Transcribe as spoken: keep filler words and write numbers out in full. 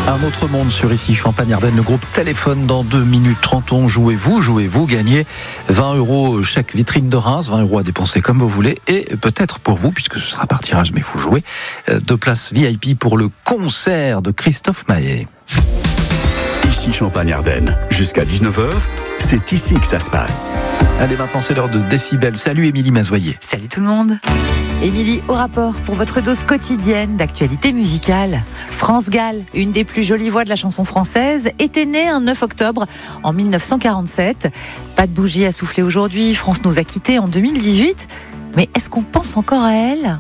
Un autre monde sur ici, Champagne-Ardenne, le groupe Téléphone dans deux minutes trente. Jouez-vous, jouez-vous, gagnez vingt euros chaque vitrine de Reims, vingt euros à dépenser comme vous voulez. Et peut-être pour vous, puisque ce sera par tirage, mais vous jouez, deux places V I P pour le concert de Christophe Maé. Ici Champagne-Ardenne, jusqu'à dix-neuf heures, c'est ici que ça se passe. Allez, maintenant c'est l'heure de Décibel. Salut Émilie Mazoyer. Salut tout le monde. Émilie, au rapport pour votre dose quotidienne d'actualité musicale. France Gall, une des plus jolies voix de la chanson française, était née un neuf octobre en mille neuf cent quarante-sept. Pas de bougie à souffler aujourd'hui, France nous a quittés en deux mille dix-huit. Mais est-ce qu'on pense encore à elle ?